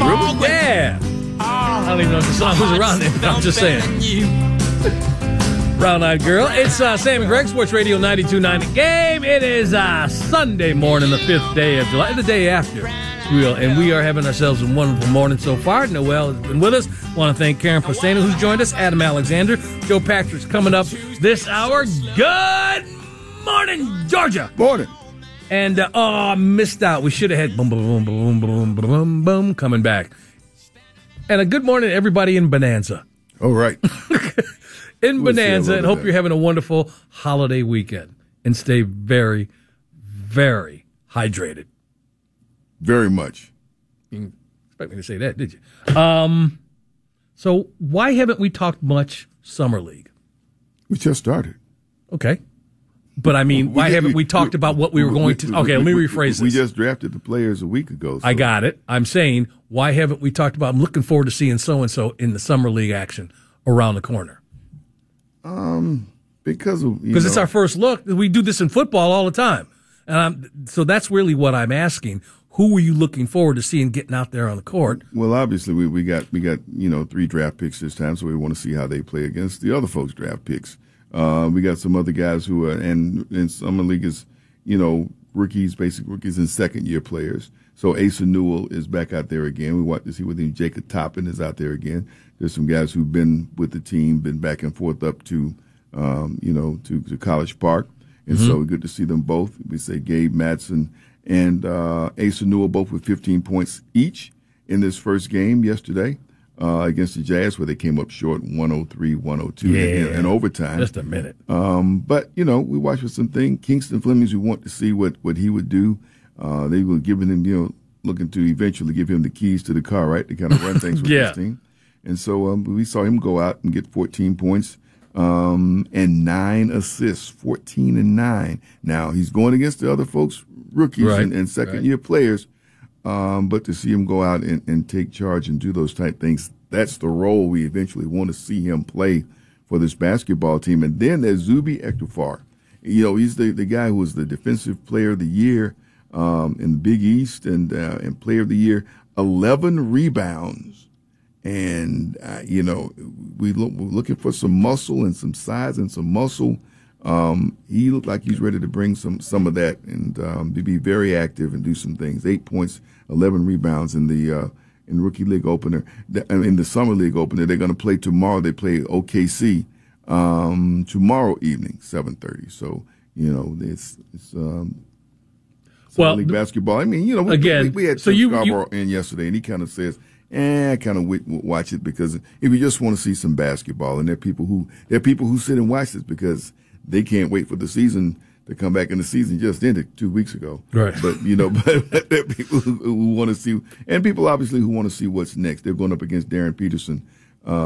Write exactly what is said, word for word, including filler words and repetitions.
Really? Yeah. I don't even know if the song was around then. I'm just saying. Brown Eyed Girl. It's uh, Sam and Greg, Sports Radio ninety-two point nine The Game. It is uh, Sunday morning, the fifth day of July, the day after. Real, and we are having ourselves a wonderful morning so far. Noel has been with us. Want to thank Karen Posena, who's joined us, Adam Alexander. Joe Patrick's coming up this hour. Good morning, Georgia. Morning. And, uh, oh, I missed out. We should have had boom, boom, boom, boom, boom, boom, boom coming back. And a good morning to everybody in Bonanza. All right. in We'll Bonanza, and hope that. you're having a wonderful holiday weekend. And stay very, very hydrated. Very much. You didn't expect me to say that, did you? Um, so why haven't we talked much Summer League? We just started. Okay. But, I mean, We why did- haven't we talked we- about what we were going we- to... we- Okay, let me we- rephrase We this. just drafted the players a week ago. So. I got it. I'm saying, why haven't we talked about... I'm looking forward to seeing so-and-so in the Summer League action around the corner. Um, because of... Because it's our first look. We do this in football all the time. And I'm, so that's really what I'm asking. Who were you looking forward to seeing getting out there on the court? Well, obviously, we, we got, we got you know, three draft picks this time, so we want to see how they play against the other folks' draft picks. Uh, we got some other guys who are, and in Summer League is, you know, rookies, basic rookies and second-year players. So Asa Newell is back out there again. We want to see whether Jacob Toppin is out there again. There's some guys who've been with the team, been back and forth up to, um, you know, to, to College Park. And mm-hmm. so good to see them both. We say Gabe Madsen and uh, Asa Newell both with fifteen points each in this first game yesterday uh, against the Jazz, where they came up short one oh three one oh two yeah. in, in overtime. Just a minute. Um, but, you know, we watched for some things. Kingston Flemings, we want to see what, what he would do. Uh, they were giving him, you know, looking to eventually give him the keys to the car, right, to kind of run things with yeah. this team. And so um, we saw him go out and get fourteen points um, and nine assists, fourteen and nine. Now, he's going against the other folks, rookies right. and, and second-year right. players, um, but to see him go out and, and take charge and do those type things, that's the role we eventually want to see him play for this basketball team. And then there's Zuby Ektufar. You know, he's the, the guy who was the defensive player of the year um, in the Big East and, uh, and player of the year, eleven rebounds. And, uh, you know, we look, we're looking for some muscle and some size and some muscle. Um, he looked like he's ready to bring some, some of that and, um, to be very active and do some things. Eight points, eleven rebounds in the, uh, in the rookie league opener, in the summer league opener. They're going to play tomorrow. They play O K C, um, tomorrow evening, seven thirty. So, you know, it's, it's, um, summer well, league basketball. I mean, you know, we, again, we, we had so Tim you, Scarborough you, in yesterday and he kind of says, Eh, I kind of w- w- watch it because if you just want to see some basketball, and there are people who there are people who sit and watch this because they can't wait for the season to come back, and the season just ended two weeks ago. Right. But you know, but there are people who, who want to see, and people obviously who want to see what's next. They're going up against Darren Peterson